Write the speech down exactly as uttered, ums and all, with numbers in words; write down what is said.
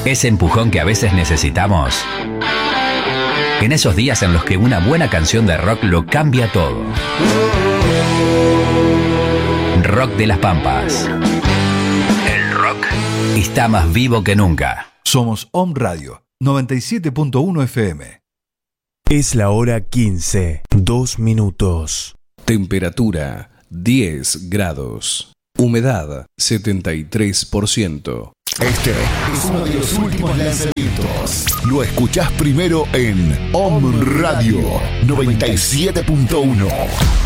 Ese empujón que a veces necesitamos. En esos días en los que una buena canción de rock lo cambia todo. Rock de las Pampas. El rock está más vivo que nunca. Somos Om Radio noventa y siete punto uno F M. Es la hora quince, dos minutos. Temperatura diez grados. Humedad setenta y tres por ciento. Este es uno de los últimos lanzamientos. Lo escuchás primero en Om Radio noventa y siete punto uno.